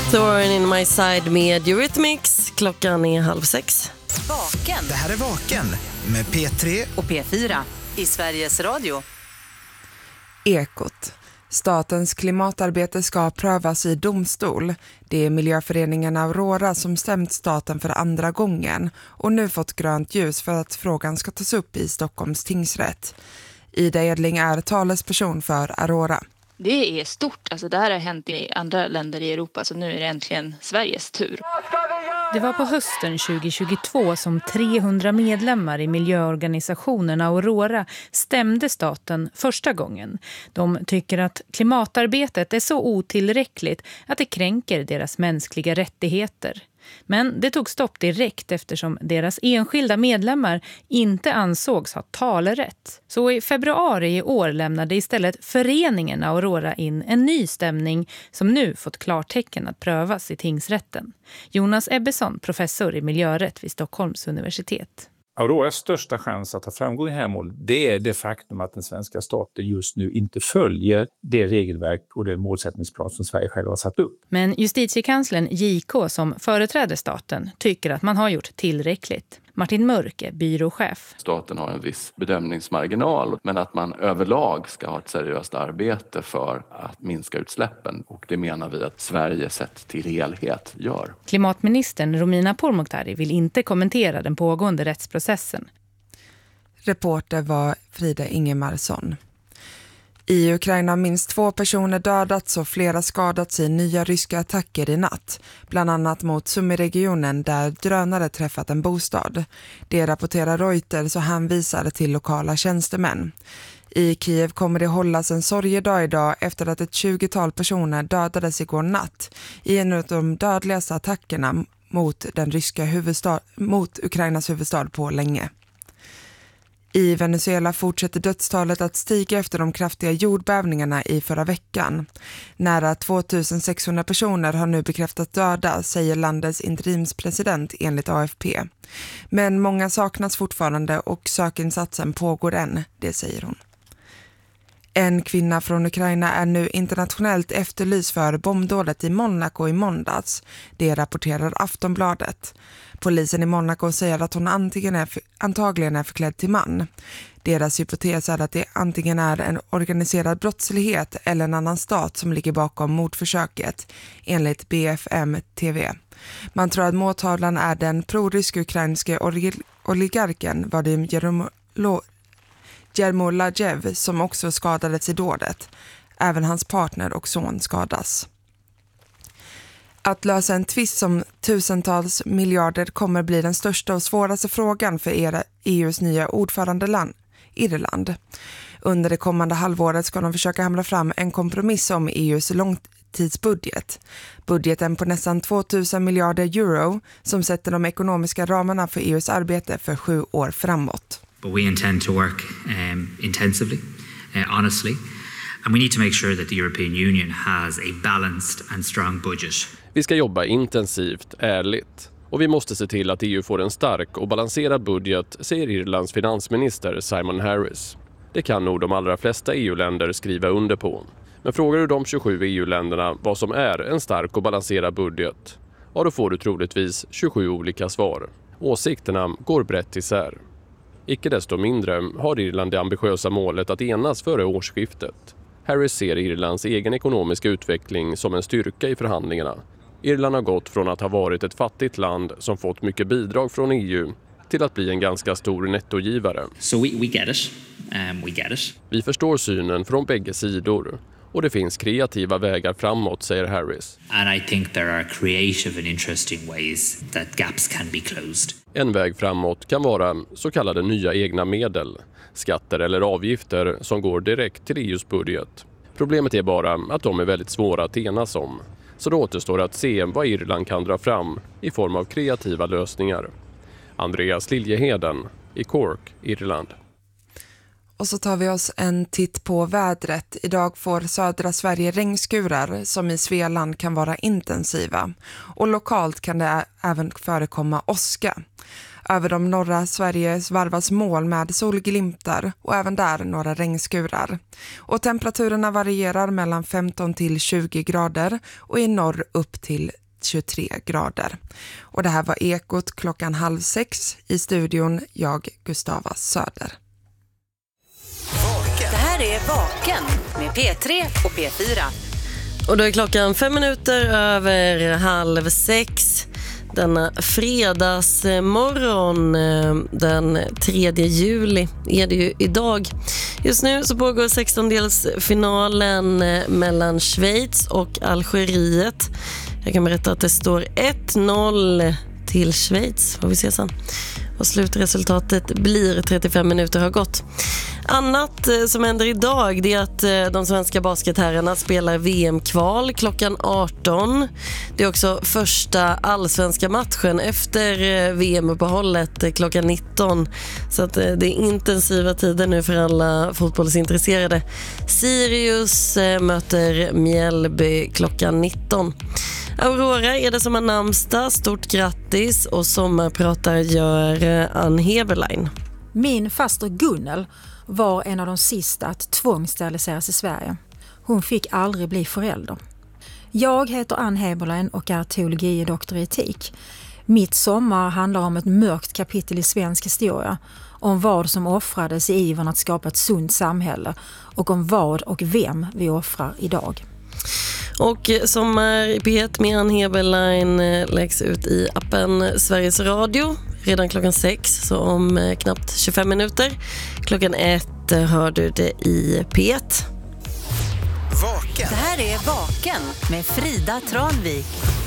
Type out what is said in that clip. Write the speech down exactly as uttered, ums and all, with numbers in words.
Thorn in my side med Eurythmics. Klockan är halv sex. Vaken. Det här är Vaken med P tre och P fyra i Sveriges Radio. Ekot. Statens klimatarbete ska prövas i domstol. Det är miljöföreningen Aurora som stämt staten för andra gången och nu fått grönt ljus för att frågan ska tas upp i Stockholms tingsrätt. Ida Edling är talesperson för Aurora. Det är stort. Alltså det här har hänt i andra länder i Europa, så nu är det äntligen Sveriges tur. Det var på hösten tjugohundratjugotvå som trehundra medlemmar i miljöorganisationen Aurora stämde staten första gången. De tycker att klimatarbetet är så otillräckligt att det kränker deras mänskliga rättigheter. Men det tog stopp direkt eftersom deras enskilda medlemmar inte ansågs ha talerätt. Så i februari i år lämnade istället föreningen Aurora in en ny stämning som nu fått klartecken att prövas i tingsrätten. Jonas Ebbesson, professor i miljörätt vid Stockholms universitet. Auroras största chans att ha framgång i det här målet, det är det faktum att den svenska staten just nu inte följer det regelverk och det målsättningsplan som Sverige själv har satt upp. Men justitiekanslern J K som företräder staten tycker att man har gjort tillräckligt. Martin Mörk är byråchef. Staten har en viss bedömningsmarginal, men att man överlag ska ha ett seriöst arbete för att minska utsläppen. Och det menar vi att Sverige sett till helhet gör. Klimatministern Romina Pourmokhtari vill inte kommentera den pågående rättsprocessen. Reporter var Frida Ingemarsson. I Ukraina har minst två personer dödats och flera skadats i nya ryska attacker i natt. Bland annat mot Sumy-regionen där drönare träffat en bostad. Det rapporterar Reuters och hänvisar till lokala tjänstemän. I Kiev kommer det hållas en sorgedag idag efter att ett tjugotal personer dödades igår natt i en av de dödligaste attackerna mot, den ryska huvudstad, mot Ukrainas huvudstad på länge. I Venezuela fortsätter dödstalet att stiga efter de kraftiga jordbävningarna i förra veckan. Nära tvåtusensexhundra personer har nu bekräftat döda, säger landets interimspresident enligt A F P. Men många saknas fortfarande och sökinsatsen pågår än, det säger hon. En kvinna från Ukraina är nu internationellt efterlyst för bombdådet i Monaco i måndags. Det rapporterar Aftonbladet. Polisen i Monaco säger att hon antingen är, antagligen är förklädd till man. Deras hypotes är att det antingen är en organiserad brottslighet eller en annan stat som ligger bakom mordförsöket, enligt B F M T V. Man tror att måltavlan är den proryska ukrainske oligarken Vadim Jermolov Jermolajev som också skadades i dådet. Även hans partner och son skadas. Att lösa en tvist som tusentals miljarder kommer bli den största och svåraste frågan för E U:s nya ordförandeland, Irland. Under det kommande halvåret ska de försöka hamna fram en kompromiss om E U:s långtidsbudget. Budgeten på nästan tvåtusen miljarder euro som sätter de ekonomiska ramarna för E U:s arbete för sju år framåt. But we intend to work um, intensively, uh, honestly, and we need to make sure that the European Union has a balanced and strong budget. Vi ska jobba intensivt, ärligt. Och vi måste se till att E U får en stark och balanserad budget, säger Irlands finansminister Simon Harris. Det kan nog de allra flesta E U-länder skriva under på. Men frågar du de tjugosju E U-länderna vad som är en stark och balanserad budget, ja då får du troligtvis tjugosju olika svar. Åsikterna går brett isär. Icke desto mindre har Irland det ambitiösa målet att enas före årsskiftet. Harris ser Irlands egen ekonomiska utveckling som en styrka i förhandlingarna. Irland har gått från att ha varit ett fattigt land som fått mycket bidrag från E U till att bli en ganska stor nettogivare. So we, we get it. Um, we get it. Vi förstår synen från bägge sidor. Och det finns kreativa vägar framåt, säger Harris. And I think there are creative and interesting ways that gaps can be closed. En väg framåt kan vara så kallade nya egna medel, skatter eller avgifter som går direkt till E U:s budget. Problemet är bara att de är väldigt svåra att enas om. Så det återstår att se vad Irland kan dra fram i form av kreativa lösningar. Andreas Liljeheden i Cork, Irland. Och så tar vi oss en titt på vädret. Idag får södra Sverige regnskurar som i Svealand kan vara intensiva. Och lokalt kan det även förekomma åska. Över de norra Sveriges varvas moln med solglimtar och även där några regnskurar. Och temperaturerna varierar mellan femton till tjugo grader och i norr upp till tjugotre grader. Och det här var Ekot klockan halv sex i studion, jag Gustava Söder. Det här är Vaken med P tre och P fyra. Och då är klockan fem minuter över halv sex. Denna fredagsmorgon den tredje juli är det ju idag. Just nu så pågår sextondelsfinalen mellan Schweiz och Algeriet. Jag kan berätta att det står ett noll till Schweiz. Får vi se sen. Och slutresultatet blir trettiofem minuter har gått. Annat som händer idag det är att de svenska basketherrarna spelar V M-kval klockan arton. Det är också första allsvenska matchen efter V M-uppehållet klockan nitton. Så att det är intensiva tider nu för alla fotbollsintresserade. Sirius möter Mjällby klockan nitton. Aurora är det som har namnsdag. Stort grattis och sommarpratar gör Ann Heberlein. Min faster Gunnel var en av de sista att tvångssteriliseras i Sverige. Hon fick aldrig bli förälder. Jag heter Ann Heberlein och är teologi-doktor i etik. Mitt sommar handlar om ett mörkt kapitel i svensk historia. Om vad som offrades i ivern att skapa ett sunt samhälle. Och om vad och vem vi offrar idag. Och Sommar i P ett med Ann Heberlein läggs ut i appen Sveriges Radio redan klockan sex, så om knappt tjugofem minuter. Klockan ett hör du det i P ett. Vaken. Det här är Vaken med Frida Tranvik.